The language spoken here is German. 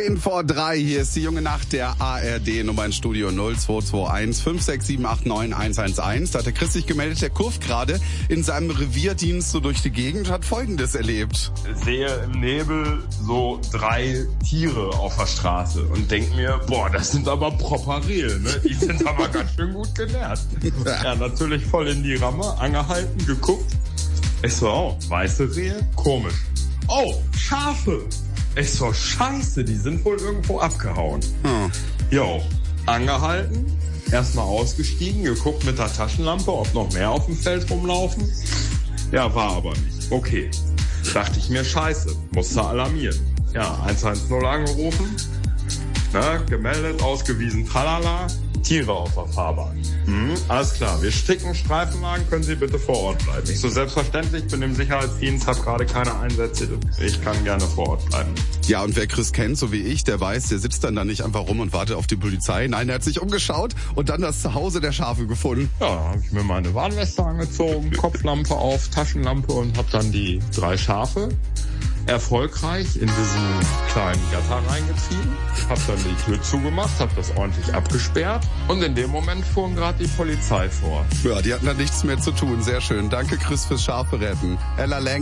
3:10, hier ist die junge Nacht der ARD, Nummer ins Studio 0221 56789 111. Da hat der Chris sich gemeldet, der kurft gerade in seinem Revierdienst so durch die Gegend und hat Folgendes erlebt. Ich sehe im Nebel so 3 Tiere auf der Straße und denke mir, boah, das sind aber proper Rehe, ne? Die sind aber ganz schön gut genährt. Ja, natürlich voll in die Ramme, angehalten, geguckt. Ich so, oh, weiße Rehe? Komisch. Oh, Schafe! Ich so, scheiße, die sind wohl irgendwo abgehauen. Jo, angehalten, erstmal ausgestiegen, geguckt mit der Taschenlampe, ob noch mehr auf dem Feld rumlaufen. Ja, war aber nicht. Okay, dachte ich mir, scheiße, musste alarmieren. Ja, 110 angerufen, ne, gemeldet, ausgewiesen, tralala, Tiere auf der Fahrbahn. Alles klar, wir sticken Streifenwagen, können Sie bitte vor Ort bleiben. Ich so, selbstverständlich, bin im Sicherheitsdienst, habe gerade keine Einsätze, ich kann gerne vor Ort bleiben. Ja, und wer Chris kennt, so wie ich, der weiß, der sitzt dann da nicht einfach rum und wartet auf die Polizei. Nein, er hat sich umgeschaut und dann das Zuhause der Schafe gefunden. Ja, habe ich mir meine Warnweste angezogen, Kopflampe auf, Taschenlampe und habe dann die 3 Schafe erfolgreich in diesen kleinen Gatter reingetrieben, hab dann die Tür zugemacht, hab das ordentlich abgesperrt und in dem Moment fuhren gerade die Polizei vor. Ja, die hatten da nichts mehr zu tun. Sehr schön. Danke, Chris, fürs Schafe retten. Ella Lang.